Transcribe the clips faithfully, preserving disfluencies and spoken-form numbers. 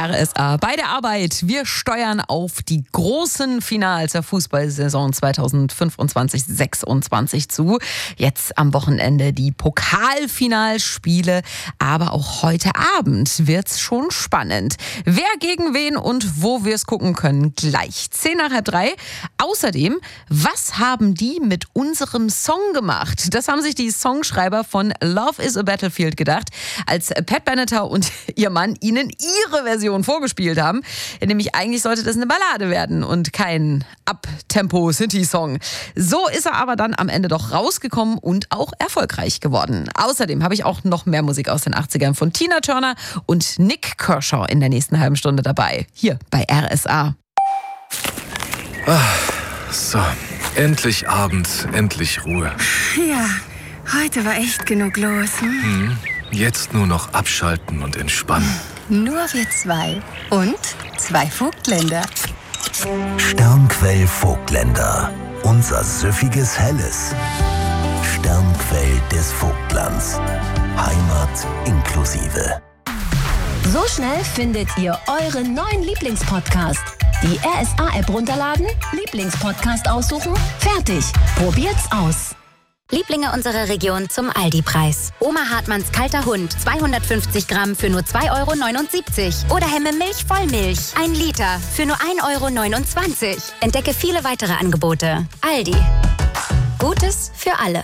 R S A bei der Arbeit. Wir steuern auf die großen Finals der Fußballsaison zweitausendfünfundzwanzig sechsundzwanzig zu. Jetzt am Wochenende die Pokalfinalspiele, aber auch heute Abend wird's schon spannend. Wer gegen wen und wo wir es gucken können, gleich zehn nach halb drei. Außerdem, was haben die mit unserem Song gemacht? Das haben sich die Songschreiber von Love is a Battlefield gedacht, als Pat Benatar und ihr Mann ihnen ihre Version vorgespielt haben. Nämlich eigentlich sollte das eine Ballade werden und kein Up-Tempo-City-Song. So ist er aber dann am Ende doch rausgekommen und auch erfolgreich geworden. Außerdem habe ich auch noch mehr Musik aus den achtzigern von Tina Turner und Nick Kershaw in der nächsten halben Stunde dabei. Hier bei R S A. Ah, so, endlich Abend, endlich Ruhe. Ja, heute war echt genug los. Hm? Hm, jetzt nur noch abschalten und entspannen. Nur wir zwei. Und zwei Vogtländer. Sternquell Vogtländer. Unser süffiges Helles. Sternquell des Vogtlands. Heimat inklusive. So schnell findet ihr euren neuen Lieblingspodcast. Die R S A-App runterladen, Lieblingspodcast aussuchen, fertig. Probiert's aus. Lieblinge unserer Region zum Aldi-Preis. Oma Hartmanns kalter Hund, zweihundertfünfzig Gramm für nur zwei Euro neunundsiebzig. Oder Hemme Milch Vollmilch, ein Liter für nur ein Euro neunundzwanzig. Entdecke viele weitere Angebote. Aldi. Gutes für alle.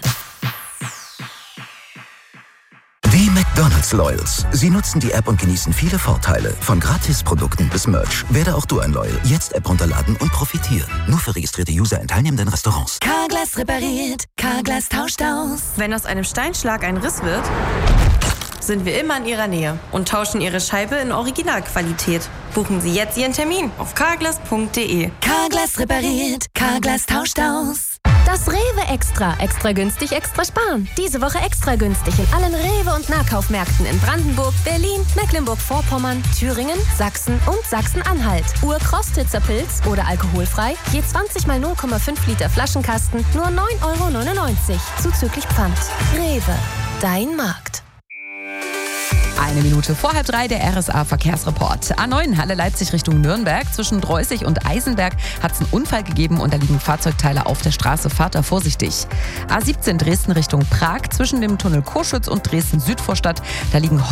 Die McDonald's Loyals. Sie nutzen die App und genießen viele Vorteile. Von Gratisprodukten bis Merch. Werde auch du ein Loyal. Jetzt App runterladen und profitieren. Nur für registrierte User in teilnehmenden Restaurants. Carglass repariert, Carglass tauscht aus. Wenn aus einem Steinschlag ein Riss wird, sind wir immer in Ihrer Nähe und tauschen Ihre Scheibe in Originalqualität. Buchen Sie jetzt Ihren Termin auf carglass punkt de. Carglass repariert, Carglass tauscht aus. Das Rewe Extra. Extra günstig, extra sparen. Diese Woche extra günstig in allen Rewe- und Nahkaufmärkten in Brandenburg, Berlin, Mecklenburg-Vorpommern, Thüringen, Sachsen und Sachsen-Anhalt. Urkostitzer Pilz oder alkoholfrei. Je zwanzig mal null Komma fünf Liter Flaschenkasten. Nur neun Euro neunundneunzig. Zuzüglich Pfand. Rewe. Dein Markt. Eine Minute vor halb drei der R S A-Verkehrsreport. A neun Halle Leipzig Richtung Nürnberg. Zwischen Dreußig und Eisenberg hat es einen Unfall gegeben und da liegen Fahrzeugteile auf der Straße. Fahrt da vorsichtig. A siebzehn Dresden Richtung Prag. Zwischen dem Tunnel Coschütz und Dresden Südvorstadt. Da liegen